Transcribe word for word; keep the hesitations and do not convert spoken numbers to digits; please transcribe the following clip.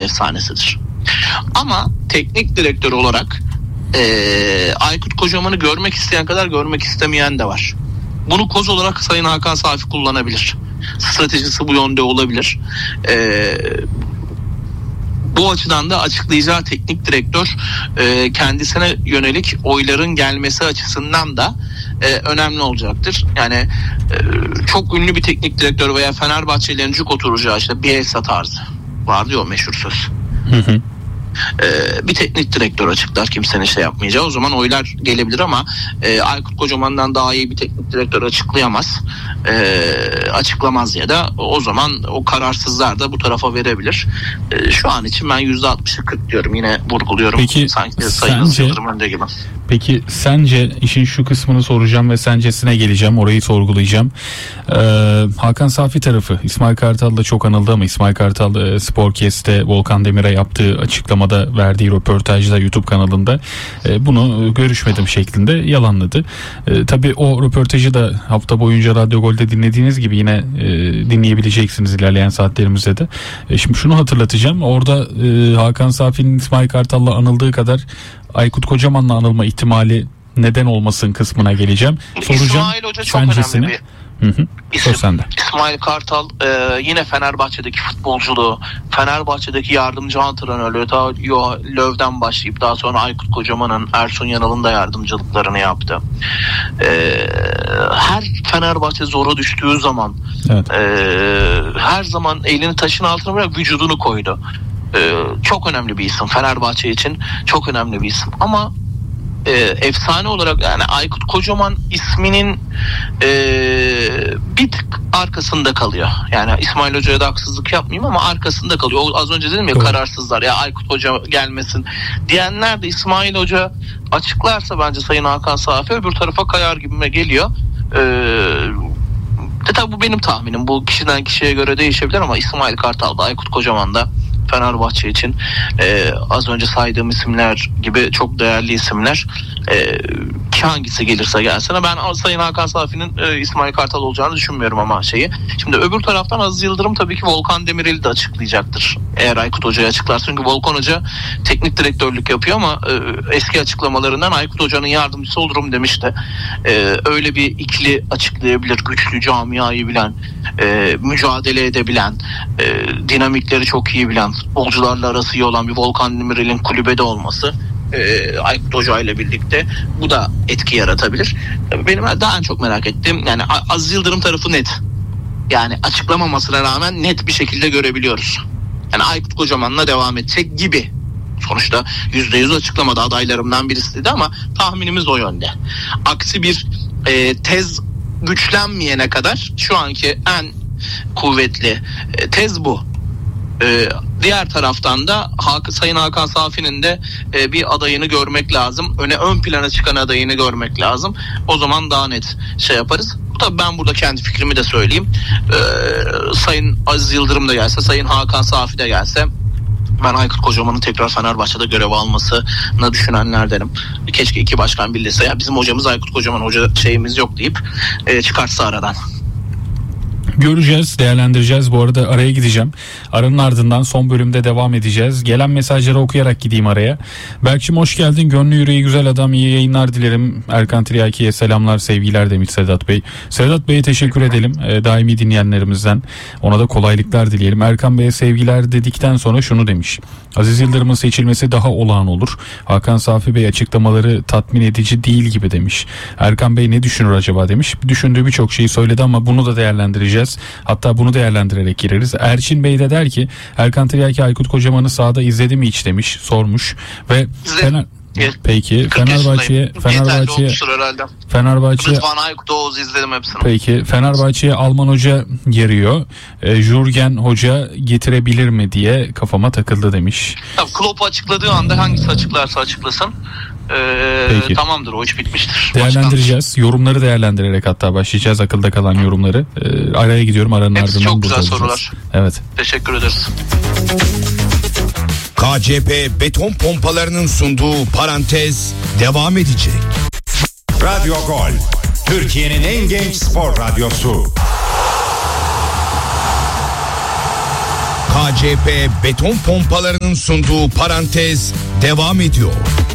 efsanesidir. Ama teknik direktör olarak e, Aykut Kocaman'ı görmek isteyen kadar görmek istemeyen de var. Bunu koz olarak Sayın Hakan Safi kullanabilir. Stratejisi bu yönde olabilir. Ee, bu açıdan da açıklayacağı teknik direktör e, kendisine yönelik oyların gelmesi açısından da e, önemli olacaktır. Yani e, çok ünlü bir teknik direktör veya Fenerbahçelilerin cuk oturacağı işte Bielsa tarzı var diyor meşhur söz. Hı hı. Ee, bir teknik direktör açıklar, kimsenin şey yapmayacağı, o zaman oylar gelebilir ama e, Aykut Kocaman'dan daha iyi bir teknik direktör açıklayamaz, e, açıklamaz ya da o zaman o kararsızlar da bu tarafa verebilir. E, şu an için ben yüzde altmışı kırk diyorum, yine vurguluyorum. Peki sanki sayınız Yıldırım önde gibi. Peki sence, işin şu kısmını soracağım ve sencesine geleceğim, orayı sorgulayacağım. Ee, Hakan Safi tarafı İsmail Kartal'da çok anıldı ama İsmail Kartal e, Sporkest'te Volkan Demir'e yaptığı açıklamada, verdiği röportajda YouTube kanalında e, bunu görüşmedim şeklinde yalanladı. E, tabii o röportajı da hafta boyunca Radyo Gol'de dinlediğiniz gibi yine e, dinleyebileceksiniz ilerleyen saatlerimizde de. E, şimdi şunu hatırlatacağım, orada e, Hakan Safi'nin İsmail Kartal'la anıldığı kadar Aykut Kocaman'la anılma ihtimali neden olmasın kısmına geleceğim. Soracağım. İsmail Hoca çok sencesini. önemli bir Hı hı. İsim, sende. İsmail Kartal e, yine Fenerbahçe'deki futbolculuğu, Fenerbahçe'deki yardımcı antrenörlüğü, daha Löw'den başlayıp daha sonra Aykut Kocaman'ın, Ersun Yanal'ın da yardımcılıklarını yaptı. E, her Fenerbahçe zora düştüğü zaman evet. e, her zaman elini taşın altına bırak vücudunu koydu. E, çok önemli bir isim Fenerbahçe için, çok önemli bir isim ama e, efsane olarak yani Aykut Kocaman isminin e, bir tık arkasında kalıyor. Yani İsmail Hoca'ya da haksızlık yapmayayım ama arkasında kalıyor. O, az önce dedim ya, kararsızlar ya Aykut Hoca gelmesin diyenler de İsmail Hoca açıklarsa bence Sayın Hakan Safi öbür tarafa kayar gibime geliyor. Eee E tabi bu benim tahminim. Bu kişiden kişiye göre değişebilir ama İsmail Kartal'da, Aykut Kocaman'da Fenerbahçe için e, az önce saydığım isimler gibi çok değerli isimler. E, ki hangisi gelirse gelsin. Ben Sayın Hakan Safi'nin e, İsmail Kartal olacağını düşünmüyorum ama şeyi. Şimdi öbür taraftan Aziz Yıldırım tabii ki Volkan Demirel'i de açıklayacaktır. Eğer Aykut Hoca'yı açıklar. Çünkü Volkan Hoca teknik direktörlük yapıyor ama e, eski açıklamalarından Aykut Hoca'nın yardımcısı olurum demişti. E, öyle bir ikili açıklayabilir. Güçlü, camiayı bilen, e, mücadele edebilen, e, dinamikleri çok iyi bilen, futbolcularla arası iyi olan bir Volkan Demirel'in kulübede olması e, Aykut Hoca ile birlikte bu da etki yaratabilir. Benim daha en çok merak ettiğim yani Aziz Yıldırım tarafı net. Yani açıklamamasına rağmen net bir şekilde görebiliyoruz. Yani Aykut Kocaman'la devam edecek gibi. Sonuçta yüzde yüz açıklamadı, adaylarımdan birisi dedi ama tahminimiz o yönde. Aksi bir e, tez güçlenmeyene kadar şu anki en kuvvetli e, tez bu. Ee, diğer taraftan da Hak- Sayın Hakan Safi'nin de e, bir adayını görmek lazım. Öne ön plana çıkan adayını görmek lazım. O zaman daha net şey yaparız. Tabii ben burada kendi fikrimi de söyleyeyim. Ee, Sayın Aziz Yıldırım da gelse, Sayın Hakan Safi de gelse, ben Aykut Kocaman'ın tekrar Fenerbahçe'de görev almasını düşünenlerdenim. Keşke iki başkan birleşse, ya bizim hocamız Aykut Kocaman, hoca şeyimiz yok deyip e, çıkartsa aradan. Göreceğiz, değerlendireceğiz. Bu arada araya gideceğim. Aranın ardından son bölümde devam edeceğiz. Gelen mesajları okuyarak gideyim araya. Berkçim hoş geldin. Gönlü yüreği güzel adam. İyi yayınlar dilerim. Erkan Tiryaki'ye selamlar, sevgiler demiş Sedat Bey. Sedat Bey'e teşekkür edelim. E, daimi dinleyenlerimizden. Ona da kolaylıklar dileyelim. Erkan Bey'e sevgiler dedikten sonra şunu demiş. Aziz Yıldırım'ın seçilmesi daha olağan olur. Hakan Safi Bey açıklamaları tatmin edici değil gibi demiş. Erkan Bey ne düşünür acaba demiş. Düşündüğü birçok şeyi söyledi ama bunu da değerlendireceğiz. Hatta bunu değerlendirerek gireriz. Erçin Bey de der ki Erkan Tiryaki Aykut Kocaman'ı sahada izledi mi hiç demiş, sormuş ve Fener... Peki Fenerbahçe'ye Fenerbahçe'ye Fenerbahçe'ye Rıdvan Aykut Oğuz izledim hepsini. Peki Fenerbahçe'ye Alman hoca geliyor. E, Jürgen hoca getirebilir mi diye kafama takıldı demiş. Tabii Klopp açıkladığı anda hangisi açıklarsa açıklasın. Ee, tamamdır, o iş bitmiştir. Değerlendireceğiz. Başkan. Yorumları değerlendirerek hatta başlayacağız, akılda kalan yorumları. Ee, araya gidiyorum, aranın hepsi ardından çok güzel olacağız. Sorular. Evet. Teşekkür ederiz. K C P beton pompalarının sunduğu Parantez devam edecek. Radyo Gol, Türkiye'nin en genç spor radyosu. K C P beton pompalarının sunduğu Parantez devam ediyor.